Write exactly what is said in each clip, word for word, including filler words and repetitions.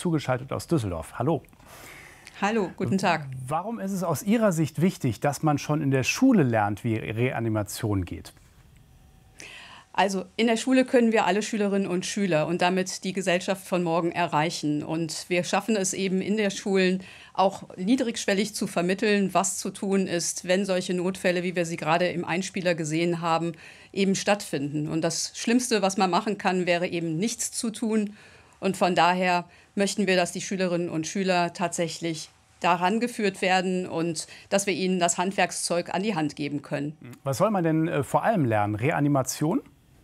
zugeschaltet aus Düsseldorf. Hallo. Hallo, guten Tag. Warum ist es aus Ihrer Sicht wichtig, dass man schon in der Schule lernt, wie Reanimation geht? Also in der Schule können wir alle Schülerinnen und Schüler und damit die Gesellschaft von morgen erreichen. Und wir schaffen es eben in der Schulen auch niedrigschwellig zu vermitteln, was zu tun ist, wenn solche Notfälle, wie wir sie gerade im Einspieler gesehen haben, eben stattfinden. Und das Schlimmste, was man machen kann, wäre eben nichts zu tun. Und von daher möchten wir, dass die Schülerinnen und Schüler tatsächlich daran geführt werden und dass wir ihnen das Handwerkszeug an die Hand geben können. Was soll man denn äh, vor allem lernen? Reanimation?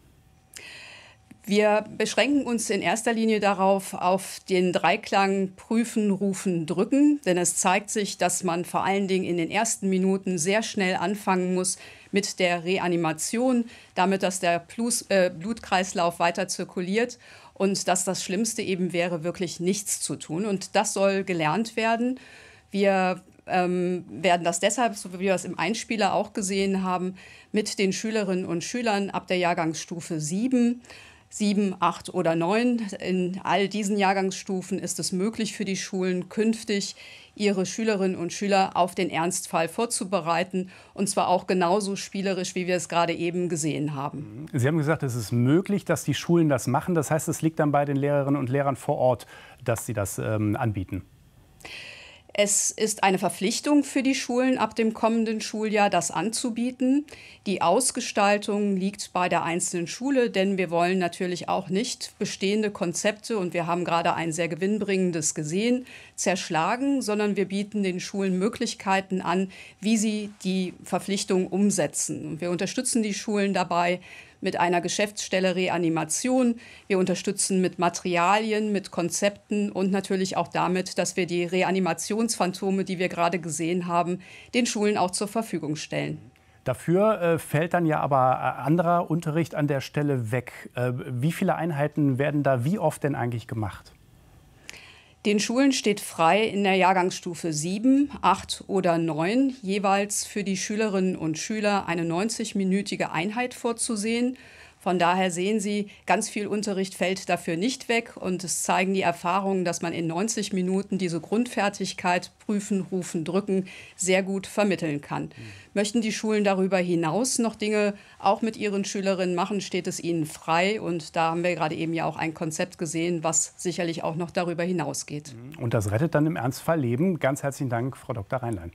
Wir beschränken uns in erster Linie darauf, auf den Dreiklang prüfen, rufen, drücken. Denn es zeigt sich, dass man vor allen Dingen in den ersten Minuten sehr schnell anfangen muss mit der Reanimation, damit dass der Plus, äh, Blutkreislauf weiter zirkuliert und dass das Schlimmste eben wäre, wirklich nichts zu tun. Und das soll gelernt werden. Wir ähm, werden das deshalb, so wie wir es im Einspieler auch gesehen haben, mit den Schülerinnen und Schülern ab der Jahrgangsstufe sieben, sieben, acht oder neun. In all diesen Jahrgangsstufen ist es möglich für die Schulen künftig, ihre Schülerinnen und Schüler auf den Ernstfall vorzubereiten. Und zwar auch genauso spielerisch, wie wir es gerade eben gesehen haben. Sie haben gesagt, es ist möglich, dass die Schulen das machen. Das heißt, es liegt dann bei den Lehrerinnen und Lehrern vor Ort, dass sie das ähm, anbieten. Es ist eine Verpflichtung für die Schulen ab dem kommenden Schuljahr, das anzubieten. Die Ausgestaltung liegt bei der einzelnen Schule, denn wir wollen natürlich auch nicht bestehende Konzepte, und wir haben gerade ein sehr gewinnbringendes gesehen, zerschlagen, sondern wir bieten den Schulen Möglichkeiten an, wie sie die Verpflichtung umsetzen. Und wir unterstützen die Schulen dabei mit einer Geschäftsstelle Reanimation. Wir unterstützen mit Materialien, mit Konzepten und natürlich auch damit, dass wir die Reanimationsphantome, die wir gerade gesehen haben, den Schulen auch zur Verfügung stellen. Dafür äh, fällt dann ja aber äh, anderer Unterricht an der Stelle weg. Äh, wie viele Einheiten werden da wie oft denn eigentlich gemacht? Den Schulen steht frei, in der Jahrgangsstufe sieben, acht oder neun jeweils für die Schülerinnen und Schüler eine neunzig-minütige Einheit vorzusehen. Von daher sehen Sie, ganz viel Unterricht fällt dafür nicht weg. Und es zeigen die Erfahrungen, dass man in neunzig Minuten diese Grundfertigkeit prüfen, rufen, drücken sehr gut vermitteln kann. Mhm. Möchten die Schulen darüber hinaus noch Dinge auch mit ihren Schülerinnen machen, steht es ihnen frei. Und da haben wir gerade eben ja auch ein Konzept gesehen, was sicherlich auch noch darüber hinausgeht. Und das rettet dann im Ernstfall Leben. Ganz herzlichen Dank, Frau Doktor Reinlein.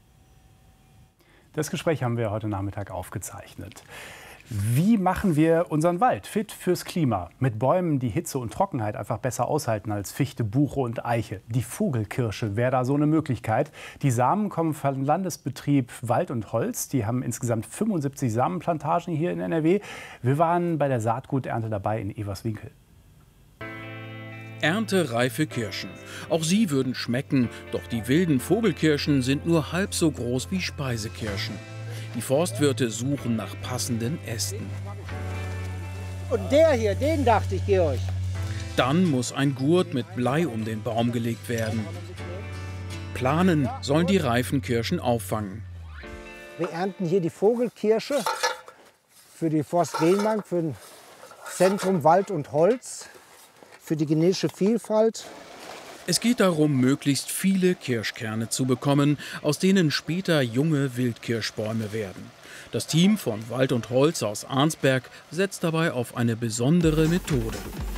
Das Gespräch haben wir heute Nachmittag aufgezeichnet. Wie machen wir unseren Wald fit fürs Klima? Mit Bäumen, die Hitze und Trockenheit einfach besser aushalten als Fichte, Buche und Eiche. Die Vogelkirsche wäre da so eine Möglichkeit. Die Samen kommen vom Landesbetrieb Wald und Holz. Die haben insgesamt fünfundsiebzig Samenplantagen hier in N R W. Wir waren bei der Saatguternte dabei in Everswinkel. Erntereife Kirschen. Auch sie würden schmecken, doch die wilden Vogelkirschen sind nur halb so groß wie Speisekirschen. Die Forstwirte suchen nach passenden Ästen. Und der hier, den dachte ich, Georg. Dann muss ein Gurt mit Blei um den Baum gelegt werden. Planen sollen die reifen Kirschen auffangen. Wir ernten hier die Vogelkirsche für die Forstgenbank, für das Zentrum Wald und Holz, für die genetische Vielfalt. Es geht darum, möglichst viele Kirschkerne zu bekommen, aus denen später junge Wildkirschbäume werden. Das Team von Wald und Holz aus Arnsberg setzt dabei auf eine besondere Methode.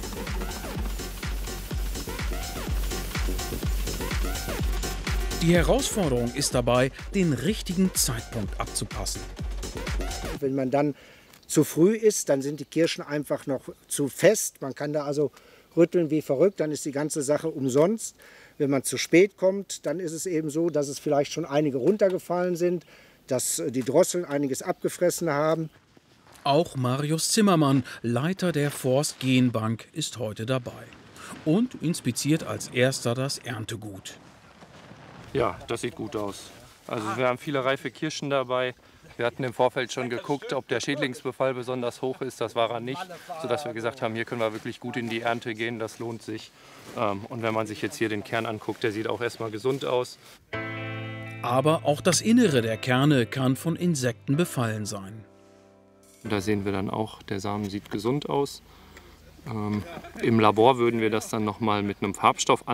Die Herausforderung ist dabei, den richtigen Zeitpunkt abzupassen. Wenn man dann zu früh ist, dann sind die Kirschen einfach noch zu fest. Man kann da also rütteln wie verrückt, dann ist die ganze Sache umsonst. Wenn man zu spät kommt, dann ist es eben so, dass es vielleicht schon einige runtergefallen sind, dass die Drosseln einiges abgefressen haben. Auch Marius Zimmermann, Leiter der Forstgenbank, ist heute dabei und inspiziert als erster das Erntegut. Ja, das sieht gut aus. Also wir haben viele reife Kirschen dabei. Wir hatten im Vorfeld schon geguckt, ob der Schädlingsbefall besonders hoch ist. Das war er nicht, sodass wir gesagt haben, hier können wir wirklich gut in die Ernte gehen, das lohnt sich. Und wenn man sich jetzt hier den Kern anguckt, der sieht auch erstmal gesund aus. Aber auch das Innere der Kerne kann von Insekten befallen sein. Und da sehen wir dann auch, der Samen sieht gesund aus. Ähm, Im Labor würden wir das dann nochmal mit einem Farbstoff